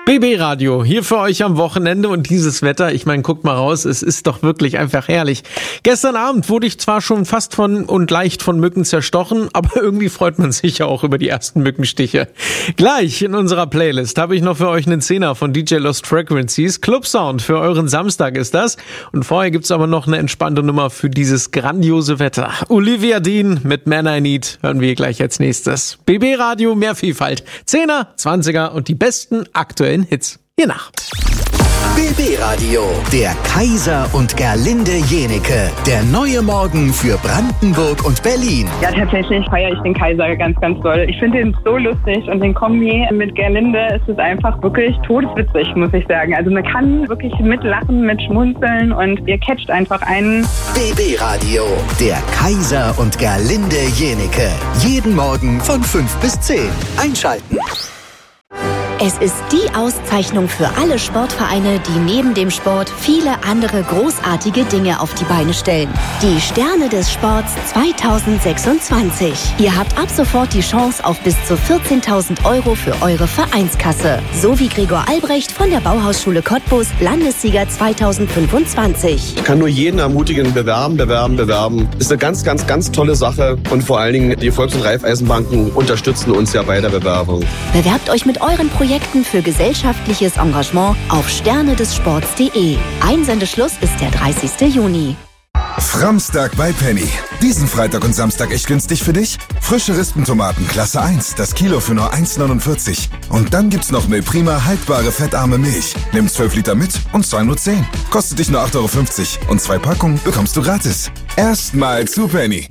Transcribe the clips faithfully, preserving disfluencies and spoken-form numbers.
B B Radio, hier für euch am Wochenende und dieses Wetter, ich meine, guckt mal raus, es ist doch wirklich einfach herrlich. Gestern Abend wurde ich zwar schon fast von und leicht von Mücken zerstochen, aber irgendwie freut man sich ja auch über die ersten Mückenstiche. Gleich in unserer Playlist habe ich noch für euch einen Zehner von D J Lost Frequencies. Club Sound für euren Samstag ist das. Und vorher gibt's aber noch eine entspannte Nummer für dieses grandiose Wetter. Olivia Dean mit Man I Need hören wir gleich als nächstes. B B Radio, mehr Vielfalt. Zehner, Zwanziger und die besten aktuellen Hits. Hier nach. B B Radio, der Kaiser und Gerlinde Jenike. Der neue Morgen für Brandenburg und Berlin. Ja, tatsächlich feiere ich den Kaiser ganz, ganz doll. Ich finde ihn so lustig und den Kombi mit Gerlinde ist es einfach wirklich todeswitzig, muss ich sagen. Also man kann wirklich mitlachen, mit schmunzeln und ihr catcht einfach einen. B B Radio, der Kaiser und Gerlinde Jenike. Jeden Morgen von fünf bis zehn. Einschalten. Es ist die Auszeichnung für alle Sportvereine, die neben dem Sport viele andere großartige Dinge auf die Beine stellen. Die Sterne des Sports zweitausendsechsundzwanzig. Ihr habt ab sofort die Chance auf bis zu vierzehntausend Euro für eure Vereinskasse. So wie Gregor Albrecht von der Bauhausschule Cottbus, Landessieger zweitausendfünfundzwanzig. Ich kann nur jeden ermutigen, bewerben, bewerben, bewerben. Ist eine ganz, ganz, ganz tolle Sache. Und vor allen Dingen, die Volks- und Raiffeisenbanken unterstützen uns ja bei der Bewerbung. Bewerbt euch mit euren Projekten für gesellschaftliches Engagement auf sterne des sports punkt de. Einsendeschluss ist der dreißigsten Juni. Framstag bei Penny. Diesen Freitag und Samstag echt günstig für dich? Frische Rispentomaten Klasse eins, das Kilo für nur eins neunundvierzig. Und dann gibt's noch Milprima haltbare fettarme Milch. Nimm zwölf Liter mit und zahl nur zehn. Kostet dich nur acht Euro fünfzig und zwei Packungen bekommst du gratis. Erstmal zu Penny.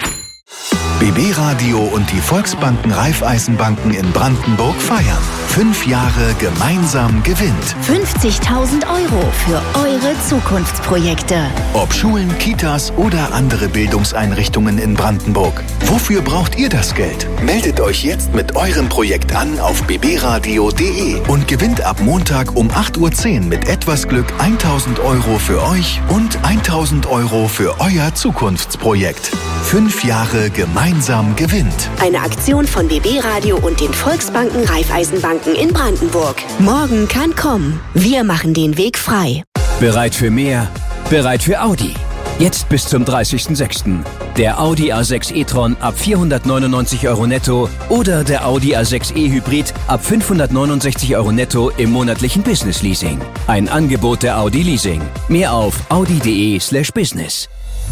B B Radio und die Volksbanken Raiffeisenbanken in Brandenburg feiern. Fünf Jahre gemeinsam gewinnt. fünfzigtausend Euro für eure Zukunftsprojekte. Ob Schulen, Kitas oder andere Bildungseinrichtungen in Brandenburg. Wofür braucht ihr das Geld? Meldet euch jetzt mit eurem Projekt an auf b b radio punkt de und gewinnt ab Montag um acht Uhr zehn mit etwas Glück tausend Euro für euch und tausend Euro für euer Zukunftsprojekt. Fünf Jahre gemeinsam gewinnt. Eine Aktion von B B Radio und den Volksbanken Raiffeisenbanken in Brandenburg. Morgen kann kommen. Wir machen den Weg frei. Bereit für mehr? Bereit für Audi. Jetzt bis zum dreißigsten sechsten Der Audi A sechs e-tron ab vierhundertneunundneunzig Euro netto oder der Audi A sechs e-Hybrid ab fünfhundertneunundsechzig Euro netto im monatlichen Business Leasing. Ein Angebot der Audi Leasing. Mehr auf audi punkt de slash business.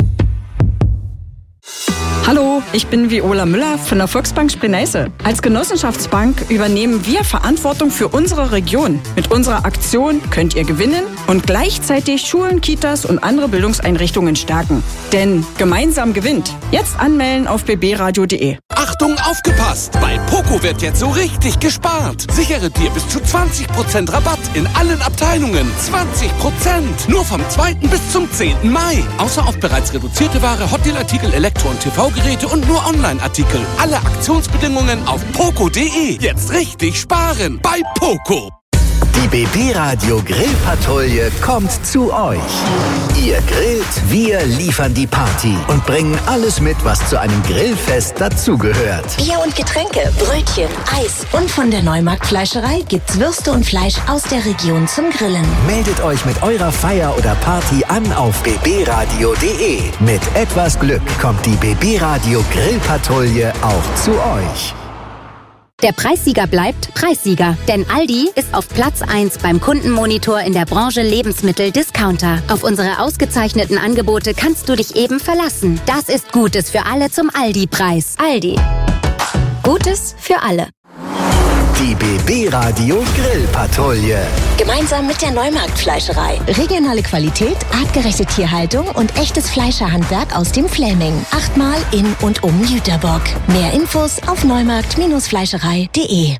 Hallo, ich bin Viola Müller von der Volksbank Spree-Neiße. Als Genossenschaftsbank übernehmen wir Verantwortung für unsere Region. Mit unserer Aktion könnt ihr gewinnen und gleichzeitig Schulen, Kitas und andere Bildungseinrichtungen stärken. Denn gemeinsam gewinnt. Jetzt anmelden auf b b radio punkt de. Achtung, aufgepasst! Bei Poco wird jetzt so richtig gespart. Sichere dir bis zu zwanzig Prozent Rabatt in allen Abteilungen. zwanzig Prozent! Nur vom zweiten bis zum zehnten Mai. Außer auf bereits reduzierte Ware, Hotelartikel, Elektro- und T V-Geräte und nur Online-Artikel. Alle Aktionsbedingungen auf poco punkt de. Jetzt richtig sparen bei Poco. Die B B Radio Grillpatrouille kommt zu euch. Ihr grillt, wir liefern die Party und bringen alles mit, was zu einem Grillfest dazugehört. Bier und Getränke, Brötchen, Eis und von der Neumarkt Fleischerei gibt's Würste und Fleisch aus der Region zum Grillen. Meldet euch mit eurer Feier oder Party an auf b b radio punkt de. Mit etwas Glück kommt die B B Radio Grillpatrouille auch zu euch. Der Preissieger bleibt Preissieger, denn Aldi ist auf Platz eins beim Kundenmonitor in der Branche Lebensmittel-Discounter. Auf unsere ausgezeichneten Angebote kannst du dich eben verlassen. Das ist Gutes für alle zum Aldi-Preis. Aldi. Gutes für alle. Die B B Radio Grillpatrouille. Gemeinsam mit der Neumarkt Fleischerei. Regionale Qualität, artgerechte Tierhaltung und echtes Fleischerhandwerk aus dem Fläming. Achtmal in und um Jüterbock. Mehr Infos auf neumarkt Fleischerei punkt de.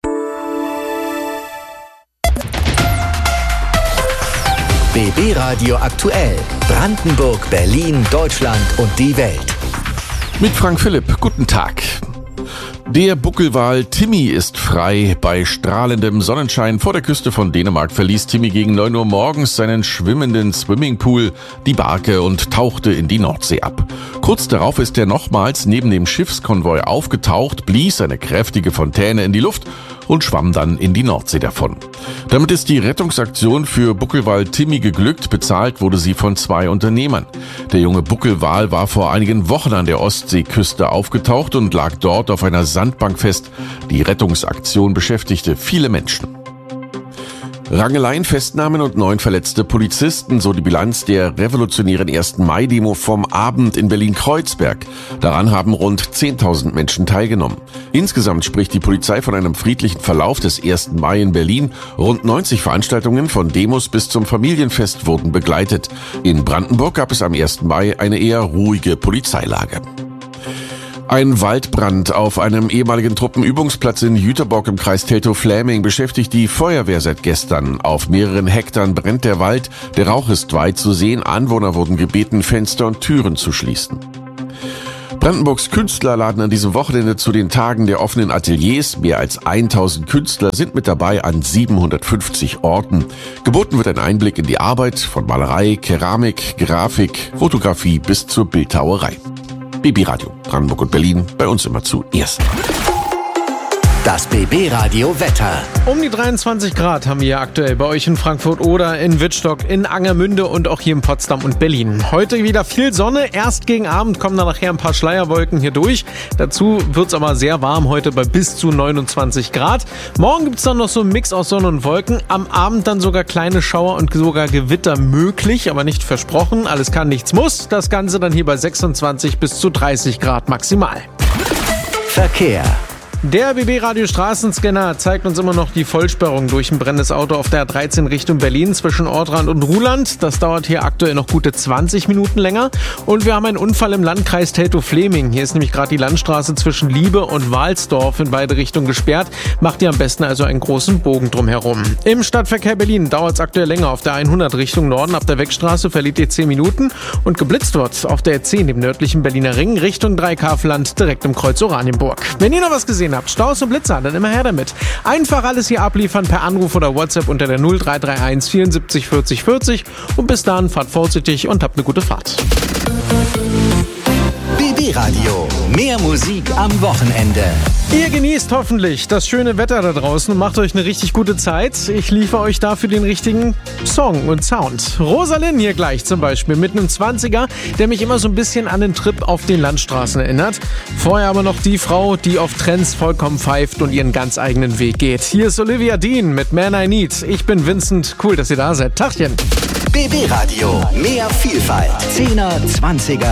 B B Radio aktuell. Brandenburg, Berlin, Deutschland und die Welt. Mit Frank Philipp. Guten Tag. Der Buckelwal Timmy ist frei. Bei strahlendem Sonnenschein vor der Küste von Dänemark verließ Timmy gegen neun Uhr morgens seinen schwimmenden Swimmingpool, die Barke und tauchte in die Nordsee ab. Kurz darauf ist er nochmals neben dem Schiffskonvoi aufgetaucht, blies eine kräftige Fontäne in die Luft, und schwamm dann in die Nordsee davon. Damit ist die Rettungsaktion für Buckelwal Timmy geglückt. Bezahlt wurde sie von zwei Unternehmern. Der junge Buckelwal war vor einigen Wochen an der Ostseeküste aufgetaucht und lag dort auf einer Sandbank fest. Die Rettungsaktion beschäftigte viele Menschen. Rangeleien, Festnahmen und neun verletzte Polizisten, so die Bilanz der revolutionären ersten Mai-Demo vom Abend in Berlin-Kreuzberg. Daran haben rund zehntausend Menschen teilgenommen. Insgesamt spricht die Polizei von einem friedlichen Verlauf des ersten Mai in Berlin. Rund neunzig Veranstaltungen von Demos bis zum Familienfest wurden begleitet. In Brandenburg gab es am ersten Mai eine eher ruhige Polizeilage. Ein Waldbrand auf einem ehemaligen Truppenübungsplatz in Jüterbock im Kreis Teltow-Fläming beschäftigt die Feuerwehr seit gestern. Auf mehreren Hektar brennt der Wald. Der Rauch ist weit zu sehen. Anwohner wurden gebeten, Fenster und Türen zu schließen. Brandenburgs Künstler laden an diesem Wochenende zu den Tagen der offenen Ateliers. Mehr als tausend Künstler sind mit dabei an siebenhundertfünfzig Orten. Geboten wird ein Einblick in die Arbeit von Malerei, Keramik, Grafik, Fotografie bis zur Bildhauerei. B B-Radio, Brandenburg und Berlin, bei uns immer zuerst. Das B B-Radio Wetter. Um die dreiundzwanzig Grad haben wir aktuell bei euch in Frankfurt oder in Wittstock, in Angermünde und auch hier in Potsdam und Berlin. Heute wieder viel Sonne. Erst gegen Abend kommen dann nachher ein paar Schleierwolken hier durch. Dazu wird's aber sehr warm heute bei bis zu neunundzwanzig Grad. Morgen gibt's dann noch so einen Mix aus Sonne und Wolken. Am Abend dann sogar kleine Schauer und sogar Gewitter möglich, aber nicht versprochen. Alles kann, nichts muss. Das Ganze dann hier bei sechsundzwanzig bis zu dreißig Grad maximal. Verkehr. Der B B-Radio Straßenscanner zeigt uns immer noch die Vollsperrung durch ein brennendes Auto auf der A dreizehn Richtung Berlin zwischen Ortrand und Ruhland. Das dauert hier aktuell noch gute zwanzig Minuten länger. Und wir haben einen Unfall im Landkreis Teltow-Fläming. Hier ist nämlich gerade die Landstraße zwischen Liebe und Walsdorf in beide Richtungen gesperrt. Macht ihr am besten also einen großen Bogen drumherum. Im Stadtverkehr Berlin dauert es aktuell länger. Auf der hundert Richtung Norden ab der Wegstraße verliert ihr zehn Minuten. Und geblitzt wird auf der zehn im nördlichen Berliner Ring Richtung Dreikafland direkt im Kreuz Oranienburg. Wenn ihr noch was gesehen habt, Staus und Blitzer, dann immer her damit. Einfach alles hier abliefern per Anruf oder WhatsApp unter der null drei drei eins vierundsiebzig vierzig vierzig und bis dann fahrt vorsichtig und habt eine gute Fahrt. B B-Radio, mehr Musik am Wochenende. Ihr genießt hoffentlich das schöne Wetter da draußen und macht euch eine richtig gute Zeit. Ich liefere euch dafür den richtigen Song und Sound. Rosalind hier gleich zum Beispiel mit einem zwanziger, der mich immer so ein bisschen an den Trip auf den Landstraßen erinnert. Vorher aber noch die Frau, die auf Trends vollkommen pfeift und ihren ganz eigenen Weg geht. Hier ist Olivia Dean mit Man I Need. Ich bin Vincent. Cool, dass ihr da seid. Tachchen. B B-Radio, mehr Vielfalt. zehner, zwanziger